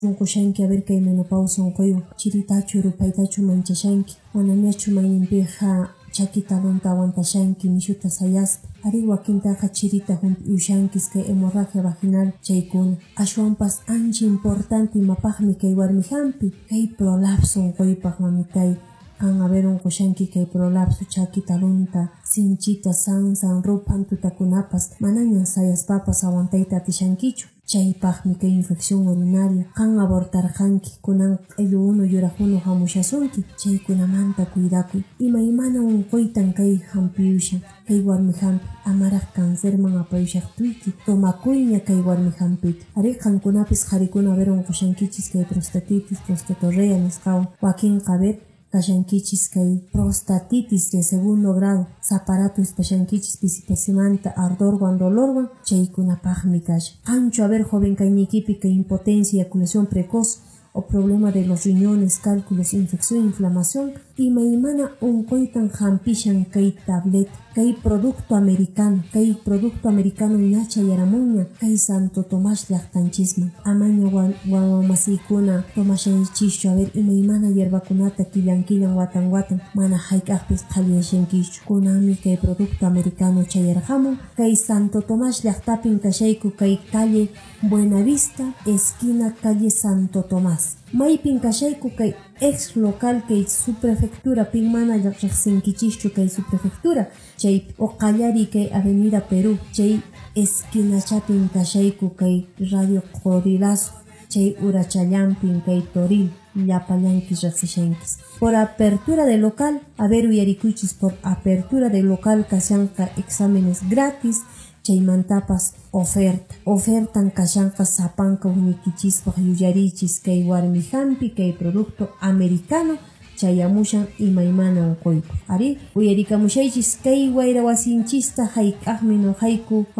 Unqushanki a ver kay menopausa unquywan chiritachu rupaytachu manchashanki manamachu mayninpiqa chaki talonta aguantashanki nishuta sayaspa ari wakintaqa chirita ushankis kay hemorragia vaginal chaykuna ashwanpas ancha importante imapaqmi kay warmi hampi kay prolapso unquypaq mamitay kan a ver unqushanki kay prolapso chaki talonta sinchita sansan rupan tutakunapas manañan sayaspapas aguantayta atishankichu chaypaqmi kay infección urinaria kan abortarqanki kunan q'illu unu yuraq unu hamushasunki chaykunamanta cuidakuy imaymana unquytan kay hampiushan kay warmi hampi amaraq cancerman apayushaqtuyki tomakuyña kay warmi hampita ari qankunapis qharikuna a ver unqushankichis kay prostatitis prostatorrea nisqawan wakinqa a ver kashankichis kay prostatitis de segundo grado zaparato espashankichis pisipasimanta ardorwan dolorwan chaykunapaqmi kasha qanchu a ver joven kaynikipi kay impotencia eyaculación precoz o problema de los riñones, cálculos, infección, inflamación imaymana unquytan hampishan kay tablet kay producto americano ñacha yaramunña kay Santo Tomás llaqtanchisman amaña wawamasiykuna tomashaychischu a ver imaymana hierbakunata killan watan mana hayk'aqpis qhalliyashankischu kunanmi kay producto americano chayarqamun kay Santo Tomás llaqtapin kashayku kay calle Buenavista esquina calle Santo Tomás maypin kashayku kay ex local kay subprefectura pin mana riqsinkichischu kay subprefectura chay oqallari kay avenida Perú chay esquinachapin kashayku kay radio Corilazo chay urachallanpin kay Toril llapallankis riqsishankis por apertura de local a ver uyarikuychis por apertura de local kashanqa exámenes gratis chaymantapas ofertan kashanqa sapanka unikichispaq yuyarichis kay warmi hampi kay producto americano chayamushan imaymana unquypa ari uyarikamushaychis kay wayra wasinchista hayk'aqmi noqayku